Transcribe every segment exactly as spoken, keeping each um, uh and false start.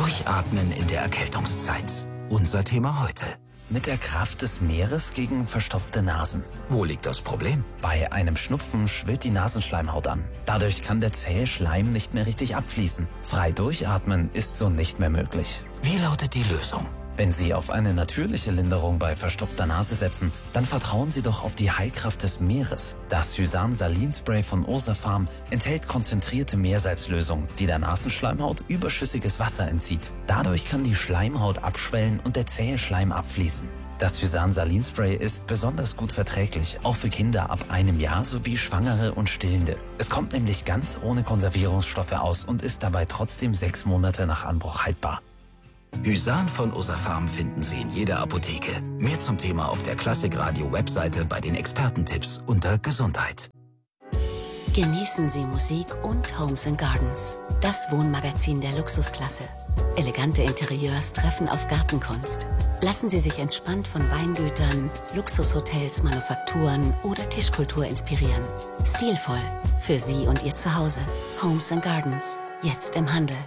Durchatmen in der Erkältungszeit. Unser Thema heute. Mit der Kraft des Meeres gegen verstopfte Nasen. Wo liegt das Problem? Bei einem Schnupfen schwillt die Nasenschleimhaut an. Dadurch kann der zähe Schleim nicht mehr richtig abfließen. Frei durchatmen ist so nicht mehr möglich. Wie lautet die Lösung? Wenn Sie auf eine natürliche Linderung bei verstopfter Nase setzen, dann vertrauen Sie doch auf die Heilkraft des Meeres. Das Hysan-Salin-Spray von Osafarm enthält konzentrierte Meersalzlösung, die der Nasenschleimhaut überschüssiges Wasser entzieht. Dadurch kann die Schleimhaut abschwellen und der zähe Schleim abfließen. Das Hysan-Salin-Spray ist besonders gut verträglich, auch für Kinder ab einem Jahr sowie Schwangere und Stillende. Es kommt nämlich ganz ohne Konservierungsstoffe aus und ist dabei trotzdem sechs Monate nach Anbruch haltbar. Hysan von Osafarm finden Sie in jeder Apotheke. Mehr zum Thema auf der Klassikradio-Webseite bei den Expertentipps unter Gesundheit. Genießen Sie Musik und Homes and Gardens, das Wohnmagazin der Luxusklasse. Elegante Interieurs treffen auf Gartenkunst. Lassen Sie sich entspannt von Weingütern, Luxushotels, Manufakturen oder Tischkultur inspirieren. Stilvoll für Sie und Ihr Zuhause. Homes and Gardens, jetzt im Handel.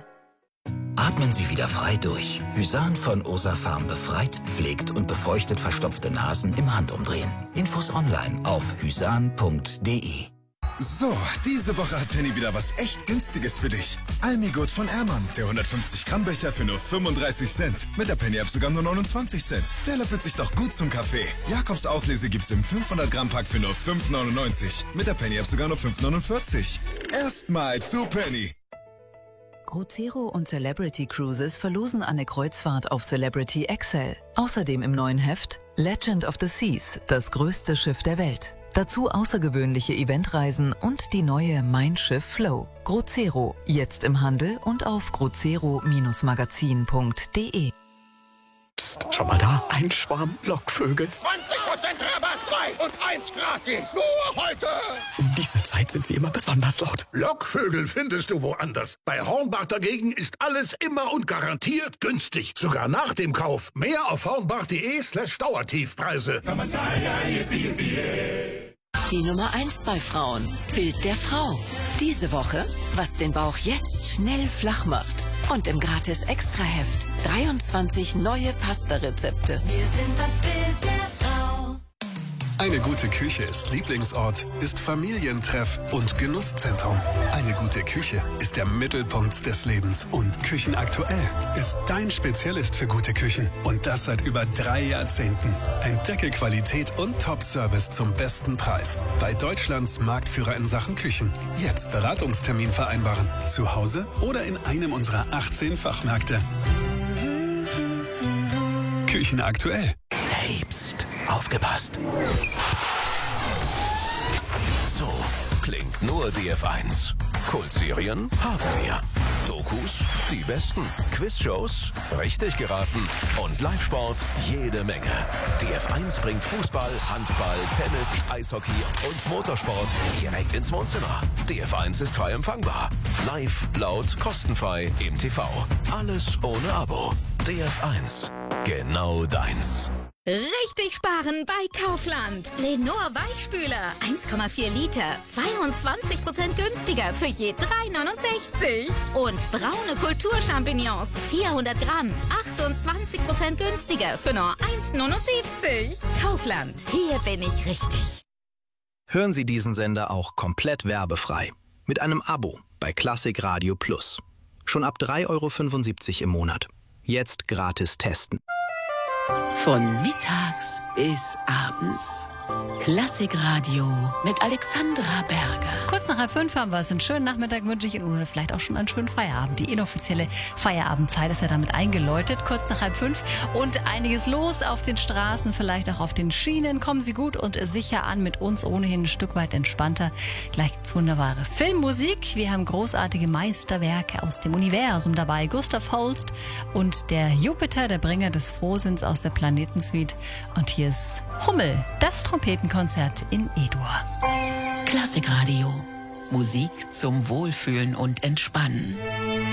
Atmen Sie wieder frei durch. Hysan von Osafarm befreit, pflegt und befeuchtet verstopfte Nasen im Handumdrehen. Infos online auf hysan punkt de. So, diese Woche hat Penny wieder was echt Günstiges für dich. Almigut von Ermann, der hundertfünfzig Gramm Becher für nur fünfunddreißig Cent. Mit der Penny-App sogar nur neunundzwanzig Cent. Der löffelt sich doch gut zum Kaffee. Jakobs Auslese gibt's im fünfhundert Gramm Pack für nur fünf neunundneunzig. Mit der Penny-App sogar nur fünf neunundvierzig. Erstmal zu Penny. Cruzero und Celebrity Cruises verlosen eine Kreuzfahrt auf Celebrity Excel. Außerdem im neuen Heft Legend of the Seas, das größte Schiff der Welt. Dazu außergewöhnliche Eventreisen und die neue Mein Schiff Flow. Cruzero, jetzt im Handel und auf cruzero Magazin punkt de. Psst, schon mal da? Ein Schwarm Lockvögel. zwanzig Prozent Rabatt, zwei und eins gratis. Nur heute. Um diese Zeit sind sie immer besonders laut. Lockvögel findest du woanders. Bei Hornbach dagegen ist alles immer und garantiert günstig. Sogar nach dem Kauf. Mehr auf hornbach.de slash Dauertiefpreise. Die Nummer eins bei Frauen. Bild der Frau. Diese Woche, was den Bauch jetzt schnell flach macht. Und im Gratis-Extra-Heft dreiundzwanzig neue Pasta-Rezepte. Wir sind das Bild der Frau. Eine gute Küche ist Lieblingsort, ist Familientreff und Genusszentrum. Eine gute Küche ist der Mittelpunkt des Lebens. Und Küchenaktuell ist dein Spezialist für gute Küchen. Und das seit über drei Jahrzehnten. Entdecke Qualität und Top-Service zum besten Preis. Bei Deutschlands Marktführer in Sachen Küchen. Jetzt Beratungstermin vereinbaren. Zu Hause oder in einem unserer achtzehn Fachmärkte. Küchenaktuell. Hey, pst, aufgepasst. So klingt nur D F eins. Kultserien haben wir. Dokus, die besten. Quizshows, richtig geraten. Und Live-Sport, jede Menge. D F eins bringt Fußball, Handball, Tennis, Eishockey und Motorsport direkt ins Wohnzimmer. D F eins ist frei empfangbar. Live, laut, kostenfrei im T V. Alles ohne Abo. D F eins. Genau deins. Richtig sparen bei Kaufland. Lenor Weichspüler, eins Komma vier Liter, zweiundzwanzig Prozent günstiger für je drei neunundsechzig. Und braune Kulturchampignons, vierhundert Gramm, achtundzwanzig Prozent günstiger für nur eins neunundsiebzig. Kaufland, hier bin ich richtig. Hören Sie diesen Sender auch komplett werbefrei. Mit einem Abo bei Klassik Radio Plus. Schon ab drei Euro fünfundsiebzig im Monat. Jetzt gratis testen. Von mittags bis abends. Klassikradio mit Alexandra Berger. Kurz nach halb fünf haben wir es. Einen schönen Nachmittag wünsche ich Ihnen oder vielleicht auch schon einen schönen Feierabend. Die inoffizielle Feierabendzeit ist ja damit eingeläutet. Kurz nach halb fünf und einiges los auf den Straßen, vielleicht auch auf den Schienen. Kommen Sie gut und sicher an, mit uns ohnehin ein Stück weit entspannter. Gleich gibt's wunderbare Filmmusik. Wir haben großartige Meisterwerke aus dem Universum dabei. Gustav Holst und der Jupiter, der Bringer des Frohsinns aus der Planetensuite. Und hier ist Hummel, das Trompetenkonzert in E-Dur. Klassikradio. Musik zum Wohlfühlen und Entspannen.